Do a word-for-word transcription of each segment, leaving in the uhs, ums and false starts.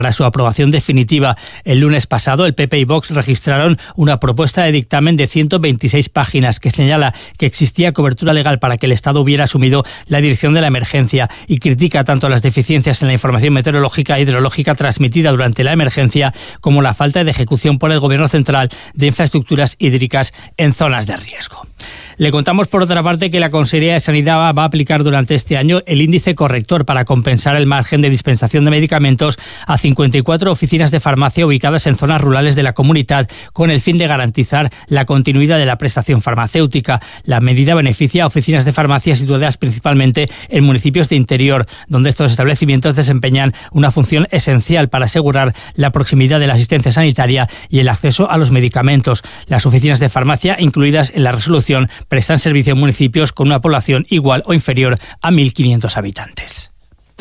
Para su aprobación definitiva. El lunes pasado, el P P y Vox registraron una propuesta de dictamen de ciento veintiséis páginas que señala que existía cobertura legal para que el Estado hubiera asumido la dirección de la emergencia y critica tanto las deficiencias en la información meteorológica e hidrológica transmitida durante la emergencia como la falta de ejecución por el Gobierno central de infraestructuras hídricas en zonas de riesgo. Le contamos, por otra parte, que la Consejería de Sanidad va a aplicar durante este año el índice corrector para compensar el margen de dispensación de medicamentos a cincuenta y cuatro oficinas de farmacia ubicadas en zonas rurales de la comunidad, con el fin de garantizar la continuidad de la prestación farmacéutica. La medida beneficia a oficinas de farmacia situadas principalmente en municipios de interior, donde estos establecimientos desempeñan una función esencial para asegurar la proximidad de la asistencia sanitaria y el acceso a los medicamentos. Las oficinas de farmacia, incluidas en la resolución, prestan servicio en municipios con una población igual o inferior a mil quinientos habitantes.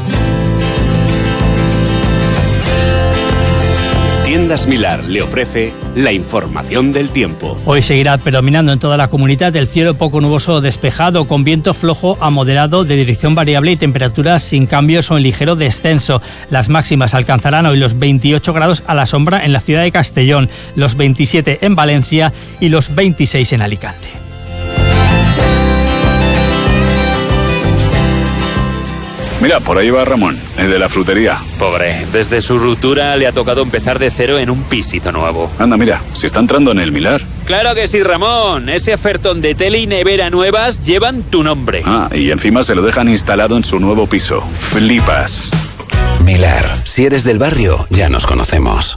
Tiendas Milar le ofrece la información del tiempo. Hoy seguirá predominando en toda la comunidad el cielo poco nuboso o despejado, con viento flojo a moderado de dirección variable y temperaturas sin cambios o en ligero descenso. Las máximas alcanzarán hoy los veintiocho grados a la sombra en la ciudad de Castellón, los veintisiete en Valencia y los veintiséis en Alicante. Mira, por ahí va Ramón, el de la frutería. Pobre, desde su ruptura le ha tocado empezar de cero en un pisito nuevo. Anda, mira, si está entrando en el Milar. ¡Claro que sí, Ramón! Ese ofertón de tele y nevera nuevas llevan tu nombre. Ah, y encima se lo dejan instalado en su nuevo piso. Flipas. Milar, si eres del barrio, ya nos conocemos.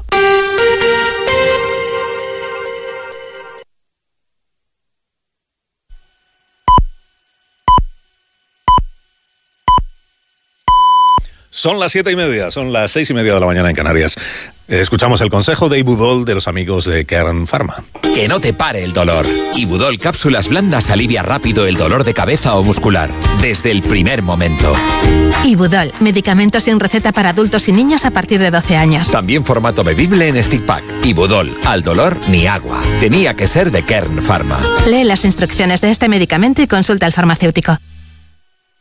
Son las siete y media, son las seis y media de la mañana en Canarias. Escuchamos el consejo de Ibudol de los amigos de Kern Pharma. Que no te pare el dolor. Ibudol cápsulas blandas alivia rápido el dolor de cabeza o muscular, desde el primer momento. Ibudol, medicamento sin receta para adultos y niños a partir de doce años. También formato bebible en stick pack. Ibudol, al dolor ni agua. Tenía que ser de Kern Pharma. Lee las instrucciones de este medicamento y consulta al farmacéutico.